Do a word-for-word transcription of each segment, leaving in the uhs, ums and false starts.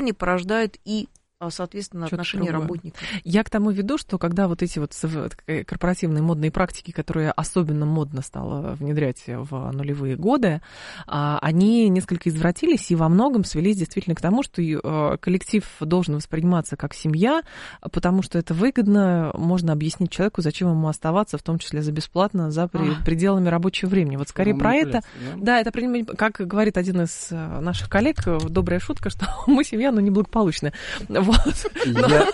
плане порождает и соответственно, Что-то отношения другое. работников. Я к тому веду, что когда вот эти вот корпоративные модные практики, которые особенно модно стало внедрять в нулевые годы, они несколько извратились и во многом свелись действительно к тому, что коллектив должен восприниматься как семья, потому что это выгодно, можно объяснить человеку, зачем ему оставаться, в том числе за бесплатно, за пределами рабочего времени. Вот скорее про это. Да, это, как говорит один из наших коллег, добрая шутка, что мы семья, но неблагополучная. Вот. Я...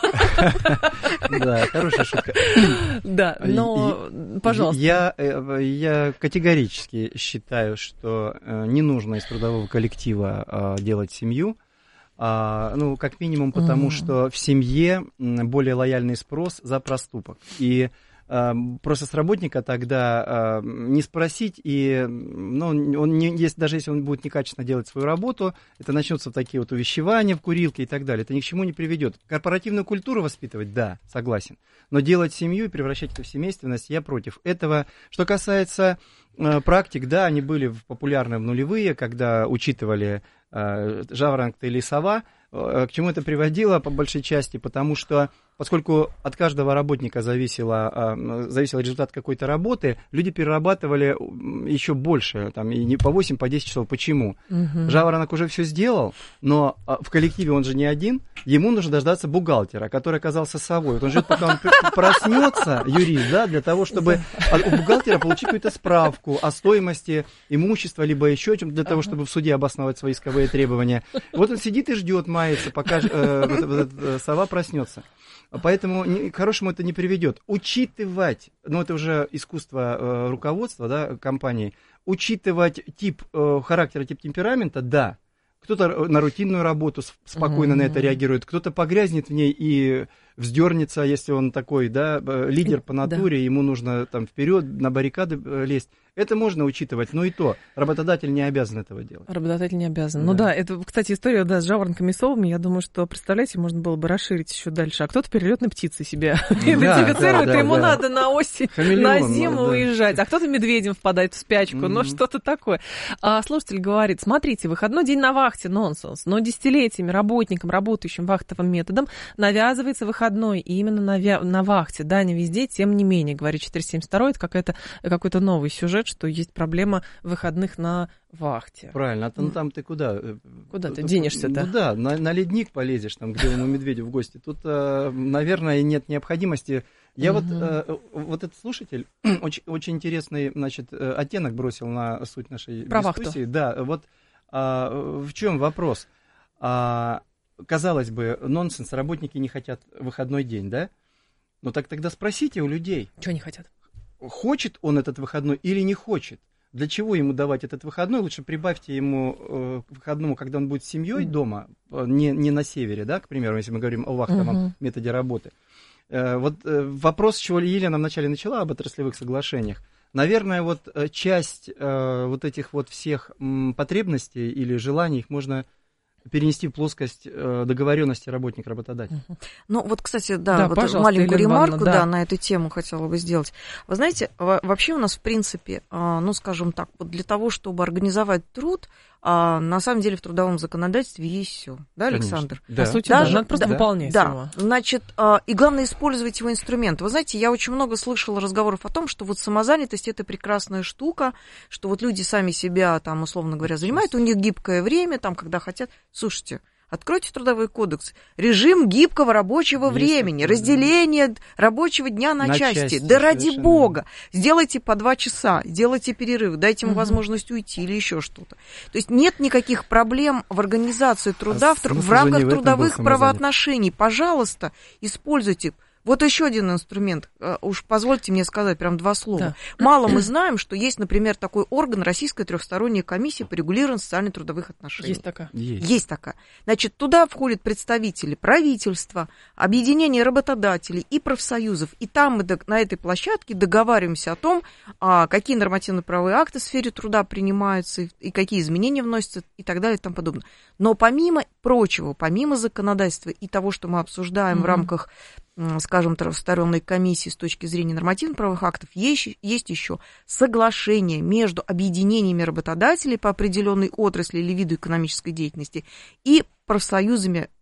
Да, хорошая шутка. Да, но, пожалуйста. Я, я категорически считаю, что не нужно из трудового коллектива делать семью. Ну, как минимум, потому mm. что в семье более лояльный спрос за проступок. И просто с работника тогда не спросить, и, ну, он не, если, даже если он будет некачественно делать свою работу, это начнутся такие вот увещевания в курилке и так далее. Это ни к чему не приведет. Корпоративную культуру воспитывать, да, согласен. Но делать семью и превращать это в семейственность, я против этого. Что касается э, практик, да, они были популярны в нулевые, когда учитывали э, жаворонок или сова. К чему это приводило, по большей части? Потому что, поскольку от каждого работника зависело, зависел результат какой-то работы, люди перерабатывали еще больше, там, и не по восемь, по десять часов. Почему? Угу. Жаворонок уже все сделал, но в коллективе он же не один, ему нужно дождаться бухгалтера, который оказался совой. Вот он ждет, пока он проснется, юрист, да, для того, чтобы у бухгалтера получить какую-то справку о стоимости имущества, либо еще чем-то, для того, чтобы в суде обосновать свои исковые требования. Вот он сидит и ждет, пока э, вот, вот, вот, сова проснется. Поэтому не, к хорошему это не приведет. Учитывать, ну это уже искусство э, руководства, да, компании, учитывать тип э, характера, тип темперамента, да. Кто-то на рутинную работу спокойно mm-hmm. на это реагирует, кто-то погрязнет в ней и вздернется, если он такой, да, лидер по натуре, да. Ему нужно там вперед на баррикады лезть. Это можно учитывать, но и то работодатель не обязан этого делать. Работодатель не обязан. Да. Ну да, это, кстати, история, да, с жаворонками и совами, я думаю, что, представляете, можно было бы расширить еще дальше. А кто-то перелетной птицей себя идентифицирует, ему надо на осень, на зиму уезжать, а кто-то медведем впадает в спячку, ну что-то такое. Слушатель говорит, смотрите, выходной день на вахте, нонсенс, но десятилетиями работникам, работающим вахтовым методом, навязывается выходной именно на вахте. Да, не везде, тем не менее, говорит четыреста семьдесят два, это какая-то, какой-то новый сюжет, что есть проблема выходных на вахте. Правильно, а там, там ты куда? Куда ты денешься-то? Ну да, на, на ледник полезешь, там, где он у медведя в гости. Тут, наверное, нет необходимости. Я угу. вот, вот этот слушатель очень, очень интересный, значит, оттенок бросил на суть нашей Про дискуссии. Вахту. Да, вот в чем вопрос? Казалось бы, нонсенс, работники не хотят выходной день, да? Ну так тогда спросите у людей. Чего не хотят? Хочет он этот выходной или не хочет? Для чего ему давать этот выходной? Лучше прибавьте ему э, к выходному, когда он будет с семьей mm-hmm. дома, не, не на севере, да, к примеру, если мы говорим о вахтовом mm-hmm. методе работы. Э, вот э, вопрос, с чего Елена вначале начала, об отраслевых соглашениях. Наверное, вот э, часть э, вот этих вот всех м, потребностей или желаний, их можно перенести в плоскость э, договоренности работник-работодатель. Uh-huh. Ну, вот, кстати, да, да вот маленькую ремарку да. Да, на эту тему хотела бы сделать. Вы знаете, вообще у нас, в принципе, ну, скажем так, вот для того, чтобы организовать труд, на самом деле в трудовом законодательстве есть все, да, Александр? Да. По сути, даже, да, надо просто да, выполнять да. его. Значит, и главное использовать его инструменты. Вы знаете, я очень много слышала разговоров о том, что вот самозанятость – это прекрасная штука, что вот люди сами себя, там, условно говоря, занимают, у них гибкое время, там, когда хотят. Слушайте, откройте Трудовой кодекс. Режим гибкого рабочего Есть времени, такое, разделение да. рабочего дня на, на части. части. Да ради бога. Сделайте по два часа, сделайте перерыв, дайте ему угу. возможность уйти или еще что-то. То есть нет никаких проблем в организации труда а в, в рамках трудовых правоотношений. Пожалуйста, используйте. Вот еще один инструмент, уж позвольте мне сказать прям два слова. Да. Мало мы знаем, что есть, например, такой орган, Российская трехсторонняя комиссия по регулированию социально-трудовых отношений. Есть такая. Есть. Есть такая. Значит, туда входят представители правительства, объединения работодателей и профсоюзов. И там мы на этой площадке договариваемся о том, какие нормативно-правовые акты в сфере труда принимаются, и какие изменения вносятся, и так далее, и тому подобное. Но помимо прочего, помимо законодательства и того, что мы обсуждаем mm-hmm. в рамках, скажем, трехсторонней комиссии с точки зрения нормативно-правовых актов, есть, есть еще соглашение между объединениями работодателей по определенной отрасли или виду экономической деятельности и профсоюзами